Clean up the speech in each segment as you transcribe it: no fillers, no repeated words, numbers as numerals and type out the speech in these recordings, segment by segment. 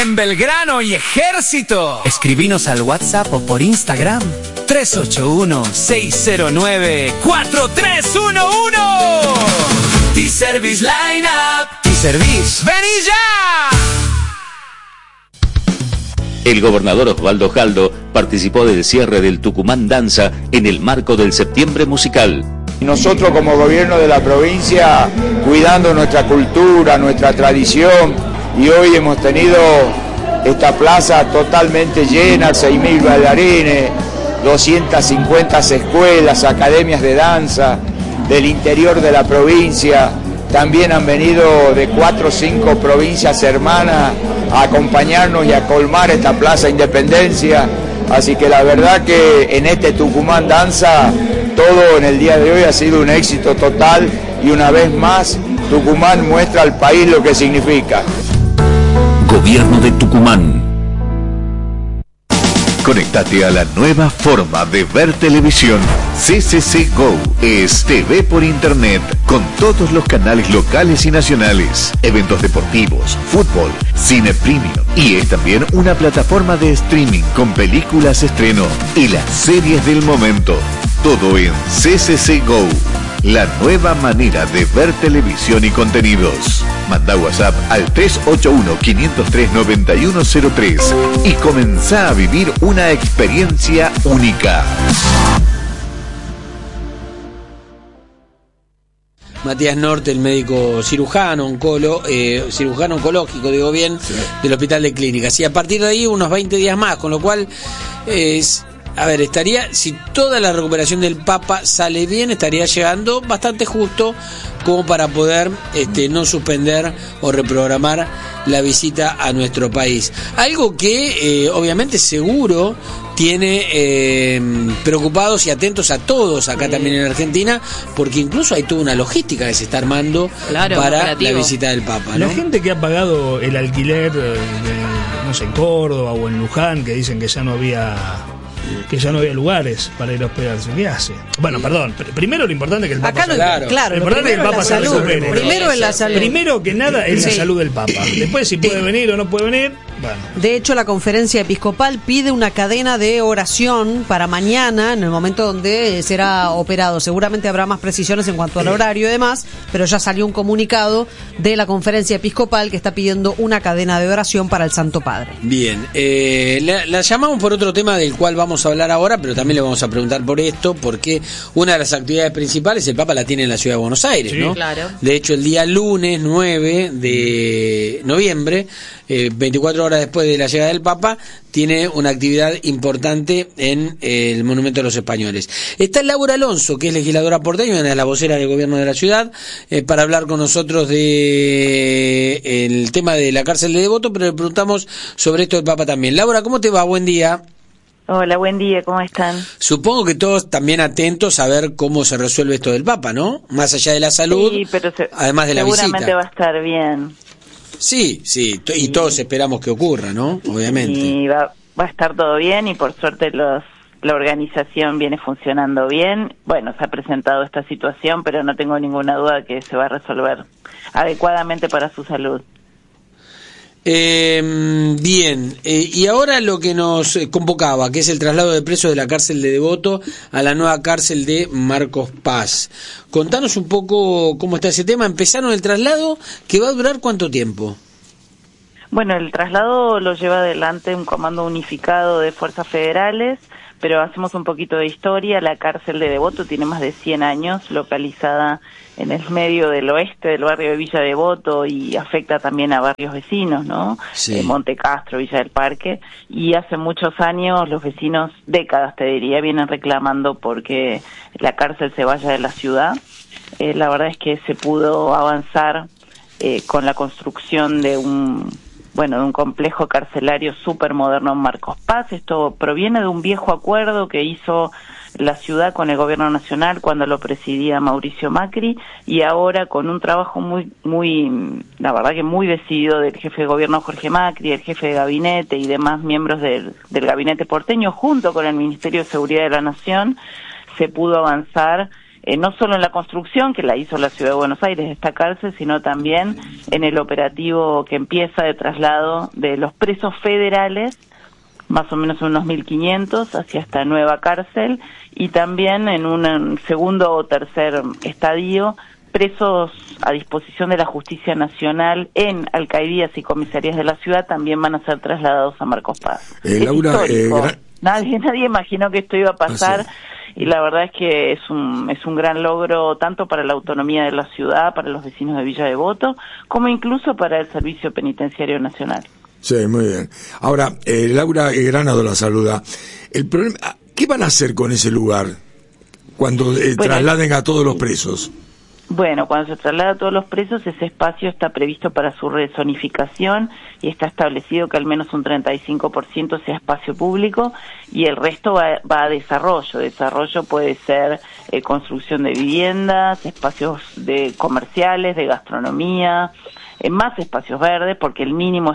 en Belgrano y Ejército. Escribinos al WhatsApp o por Instagram 381-609-4311. T-Service Lineup. T-Service. ¡Vení ya! El gobernador Osvaldo Jaldo participó del cierre del Tucumán Danza en el marco del Septiembre Musical. Nosotros como gobierno de la provincia, cuidando nuestra cultura, nuestra tradición, y hoy hemos tenido esta plaza totalmente llena, 6.000 bailarines, 250 escuelas, academias de danza del interior de la provincia. También han venido de 4 o 5 provincias hermanas a acompañarnos y a colmar esta Plaza Independencia. Así que la verdad que en este Tucumán Danza, todo en el día de hoy ha sido un éxito total y una vez más Tucumán muestra al país lo que significa. Gobierno de Tucumán. Conéctate a la nueva forma de ver televisión. CCC Go es TV por internet con todos los canales locales y nacionales, eventos deportivos, fútbol, cine premium, y es también una plataforma de streaming con películas estreno y las series del momento. Todo en CCC Go, la nueva manera de ver televisión y contenidos. Manda WhatsApp al 381-503-9103 y comenzá a vivir una experiencia única. Matías Norte, el médico cirujano oncológico, digo bien, sí, del Hospital de Clínicas. Y a partir de ahí unos 20 días más, con lo cual estaría, si toda la recuperación del Papa sale bien, estaría llegando bastante justo como para poder no suspender o reprogramar la visita a nuestro país. Algo que obviamente seguro tiene preocupados y atentos a todos acá también en Argentina, porque incluso hay toda una logística que se está armando para la visita del Papa, ¿no? La gente que ha pagado el alquiler no sé, en Córdoba o en Luján, que dicen que ya no había lugares para ir a hospedarse. ¿Qué hace? Bueno, perdón. Primero lo importante es que el Papa lo importante es que el Papa se recupere. Primero en la salud. Primero que nada es la salud del Papa. Después si puede venir o no puede venir, bueno. De hecho, la conferencia episcopal pide una cadena de oración para mañana, en el momento donde será operado. Seguramente habrá más precisiones en cuanto al horario y demás, pero ya salió un comunicado de la conferencia episcopal que está pidiendo una cadena de oración para el Santo Padre. Bien, la llamamos por otro tema del cual vamos a hablar ahora, pero también le vamos a preguntar por esto, porque una de las actividades principales el Papa la tiene en la ciudad de Buenos Aires, ¿no? Claro. De hecho, el día lunes 9 de noviembre, 24 horas después de la llegada del Papa, tiene una actividad importante en el Monumento de los Españoles. Está Laura Alonso, que es legisladora porteña, una de las voceras del gobierno de la ciudad, para hablar con nosotros de el tema de la cárcel de Devoto, pero le preguntamos sobre esto del Papa también. Laura, ¿cómo te va? Buen día. Hola, buen día, ¿cómo están? Supongo que todos también atentos a ver cómo se resuelve esto del Papa, ¿no? Más allá de la salud, sí, pero además de la visita. Seguramente va a estar bien. Sí, y todos esperamos que ocurra, ¿no? Obviamente. Y va a estar todo bien y por suerte la organización viene funcionando bien. Bueno, se ha presentado esta situación, pero no tengo ninguna duda que se va a resolver adecuadamente para su salud. Bien, y ahora lo que nos convocaba, que es el traslado de presos de la cárcel de Devoto a la nueva cárcel de Marcos Paz. Contanos un poco cómo está ese tema. Empezaron el traslado, que va a durar ¿cuánto tiempo? Bueno, el traslado lo lleva adelante un comando unificado de fuerzas federales, pero hacemos un poquito de historia. La cárcel de Devoto tiene más de 100 años, localizada en el medio del oeste del barrio de Villa Devoto y afecta también a barrios vecinos, ¿no? Sí. Monte Castro, Villa del Parque, y hace muchos años los vecinos, décadas te diría, vienen reclamando porque la cárcel se vaya de la ciudad. La verdad es que se pudo avanzar con la construcción de un complejo carcelario súper moderno en Marcos Paz. Esto proviene de un viejo acuerdo que hizo la ciudad con el gobierno nacional cuando lo presidía Mauricio Macri, y ahora con un trabajo la verdad que muy decidido del jefe de gobierno Jorge Macri, el jefe de gabinete y demás miembros del gabinete porteño, junto con el Ministerio de Seguridad de la Nación, se pudo avanzar no solo en la construcción, que la hizo la Ciudad de Buenos Aires, esta cárcel, sino también en el operativo que empieza de traslado de los presos federales, más o menos unos 1.500, hacia esta nueva cárcel, y también en un segundo o tercer estadio, presos a disposición de la Justicia Nacional en alcaldías y comisarías de la ciudad también van a ser trasladados a Marcos Paz. Laura, nadie imaginó que esto iba a pasar, y la verdad es que es un gran logro tanto para la autonomía de la ciudad, para los vecinos de Villa Devoto, como incluso para el Servicio Penitenciario Nacional. Sí, muy bien. Ahora, Laura Granado la saluda. El problema, ¿qué van a hacer con ese lugar cuando trasladen a todos los presos? Bueno, cuando se traslada a todos los presos, ese espacio está previsto para su rezonificación y está establecido que al menos un 35% sea espacio público y el resto va a desarrollo. Desarrollo puede ser construcción de viviendas, espacios comerciales, de gastronomía, más espacios verdes, porque el mínimo es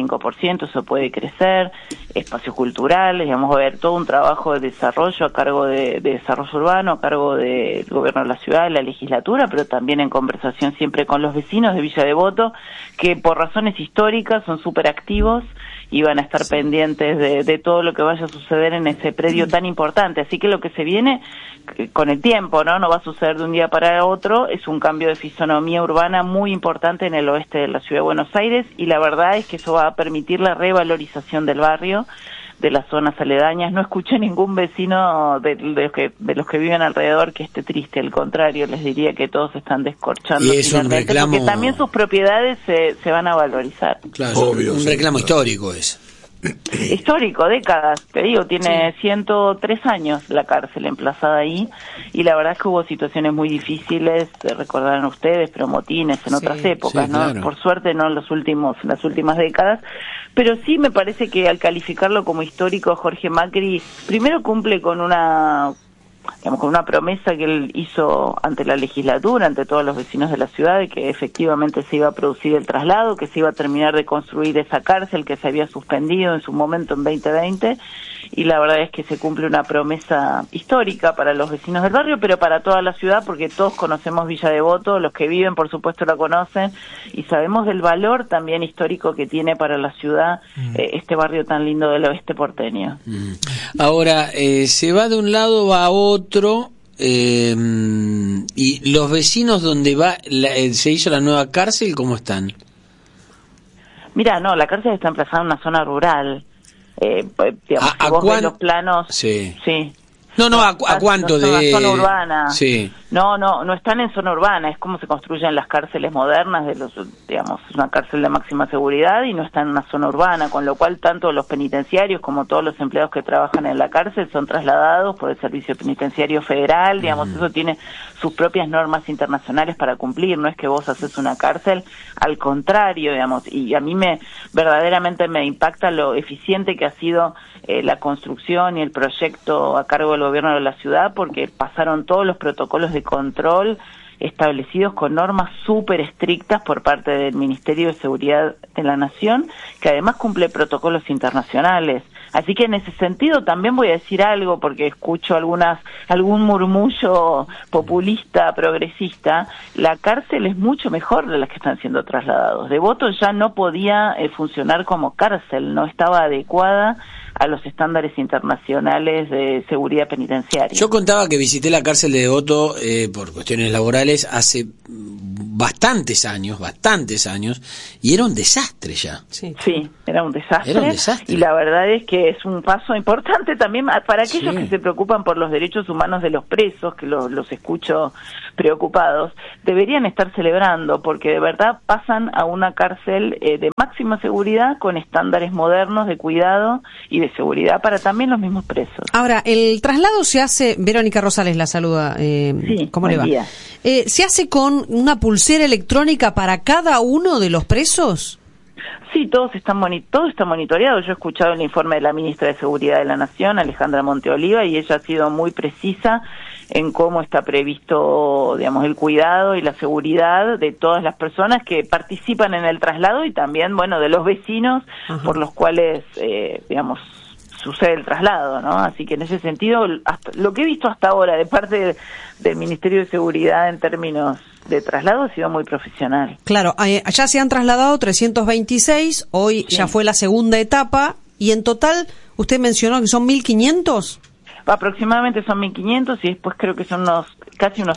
35%, eso puede crecer, espacios culturales, digamos, va a haber todo un trabajo de desarrollo a cargo de desarrollo urbano, a cargo del gobierno de la ciudad, de la legislatura, pero también en conversación siempre con los vecinos de Villa Devoto, que por razones históricas son súper activos y van a estar pendientes de todo lo que vaya a suceder en ese predio tan importante. Así que lo que se viene con el tiempo, no va a suceder de un día para otro, es un cambio de fisonomía urbana muy importante en el oeste de la Ciudad de Buenos Aires, y la verdad es que eso va a permitir la revalorización del barrio, de las zonas aledañas. No escuché ningún vecino de los que viven alrededor que esté triste, al contrario, les diría que todos están descorchando, y es un reclamo, porque también sus propiedades se van a valorizar. Claro, obvio, un reclamo histórico es. Histórico, décadas, te digo, tiene 103 años la cárcel emplazada ahí, y la verdad es que hubo situaciones muy difíciles, recordarán ustedes, pero motines en otras épocas, ¿no? Claro. Por suerte no en las últimas décadas, pero sí me parece que al calificarlo como histórico, Jorge Macri primero cumple con una promesa que él hizo ante la legislatura, ante todos los vecinos de la ciudad, de que efectivamente se iba a producir el traslado, que se iba a terminar de construir esa cárcel que se había suspendido en su momento en 2020, y la verdad es que se cumple una promesa histórica para los vecinos del barrio, pero para toda la ciudad, porque todos conocemos Villa Devoto, los que viven por supuesto la conocen, y sabemos del valor también histórico que tiene para la ciudad este barrio tan lindo del oeste porteño. Ahora, se va de un lado a otro, y los vecinos donde se hizo la nueva cárcel, ¿cómo están? Mira, no, la cárcel está emplazada en una zona rural. Digamos, si vos ves los planos, sí. No, ¿a cuánto de zona urbana? Sí. No están en zona urbana, es como se construyen las cárceles modernas digamos, es una cárcel de máxima seguridad y no está en una zona urbana, con lo cual tanto los penitenciarios como todos los empleados que trabajan en la cárcel son trasladados por el Servicio Penitenciario Federal, digamos, eso tiene sus propias normas internacionales para cumplir, no es que vos haces una cárcel, al contrario, digamos, y a mí verdaderamente me impacta lo eficiente que ha sido la construcción y el proyecto a cargo del gobierno de la ciudad, porque pasaron todos los protocolos de control establecidos con normas súper estrictas por parte del Ministerio de Seguridad de la Nación, que además cumple protocolos internacionales. Así que en ese sentido también voy a decir algo, porque escucho algún murmullo populista, progresista. La cárcel es mucho mejor de las que están siendo trasladados. Devoto ya no podía funcionar como cárcel, no estaba adecuada a los estándares internacionales de seguridad penitenciaria. Yo contaba que visité la cárcel de Devoto por cuestiones laborales hace bastantes años, y era un desastre ya. Sí, era un desastre. Y la verdad es que es un paso importante también para aquellos que se preocupan por los derechos humanos de los presos, que los escucho preocupados, deberían estar celebrando, porque de verdad pasan a una cárcel de máxima seguridad con estándares modernos de cuidado y de seguridad para también los mismos presos. Ahora, el traslado se hace, Verónica Rosales la saluda, ¿cómo le va? ¿Se hace con una pulsera electrónica para cada uno de los presos? Sí, todo está monitoreado. Yo he escuchado el informe de la ministra de Seguridad de la Nación, Alejandra Monteoliva, y ella ha sido muy precisa en cómo está previsto, digamos, el cuidado y la seguridad de todas las personas que participan en el traslado y también, bueno, de los vecinos. Ajá. Por los cuales, digamos, sucede el traslado, ¿no? Así que en ese sentido, lo que he visto hasta ahora de parte del Ministerio de Seguridad en términos de traslado ha sido muy profesional. Claro, allá se han trasladado 326, hoy ya fue la segunda etapa, y en total, usted mencionó que son 1.500. Aproximadamente son 1.500 y después creo que son casi unos